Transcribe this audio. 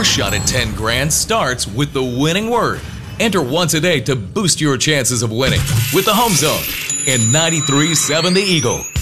shot at 10 grand starts with the winning word. Enter once a day to boost your chances of winning with the Home Zone and 93.7 The Eagle.